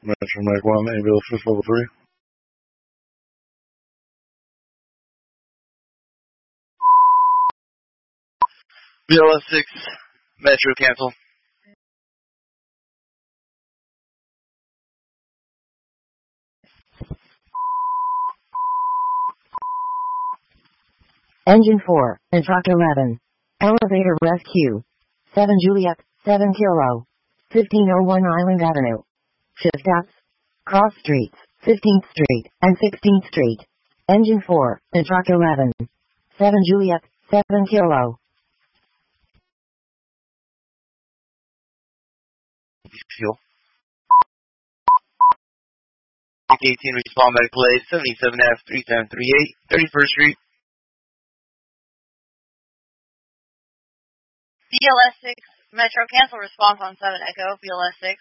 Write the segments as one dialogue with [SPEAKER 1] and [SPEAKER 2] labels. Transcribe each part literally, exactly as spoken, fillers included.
[SPEAKER 1] Metro Mike one, ambulance fifth level three.
[SPEAKER 2] B L S six, Metro cancel.
[SPEAKER 3] Engine four, and Truck eleven. Elevator rescue. seven Juliet, seven Kilo. fifteen oh one Island Avenue. Shift F. Cross Streets, fifteenth Street, and sixteenth Street. Engine four, and Truck eleven. seven Juliet, seven Kilo.
[SPEAKER 2] Fuel. eighteen, respond medical aid, seventy-seven F three seven three eight, thirty-first Street.
[SPEAKER 4] B L S six, Metro cancel response on seven Echo, B L S six.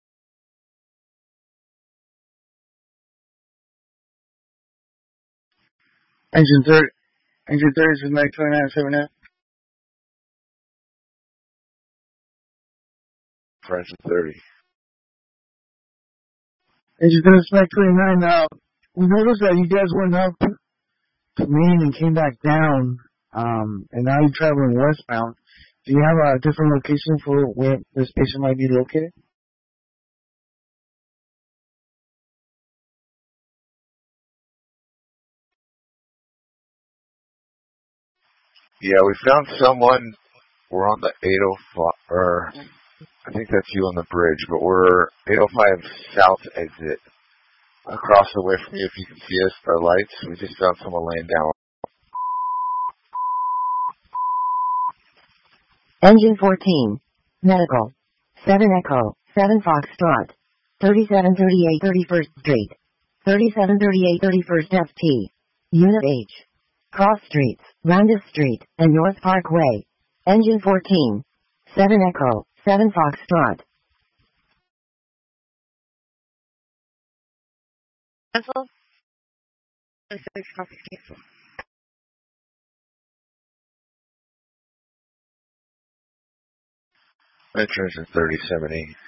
[SPEAKER 5] Engine thirty, engine thirty is Mike twenty-nine seven F.
[SPEAKER 1] French thirty.
[SPEAKER 5] Engine thirty is Mike twenty-nine. Now, we noticed that you guys went up to Maine and came back down, um, and now you're traveling westbound. Do you have a different location for where this patient might be located?
[SPEAKER 1] Yeah, we found someone. We're on the eight oh five, or I think that's you on the bridge, but we're eight oh five south exit. Across away from you, if you can see us, our lights. We just found someone laying down.
[SPEAKER 3] Engine fourteen. Medical. seven Echo, seven Foxtrot. thirty-seven thirty-eight thirty-first Street. thirty-seven thirty-eight thirty-first F T. Unit H. Cross Streets, Randus Street, and North Parkway. Engine fourteen. seven Echo, seven Foxtrot.
[SPEAKER 4] Cancel. six copy cancel.
[SPEAKER 1] Metro is thirty-seven E.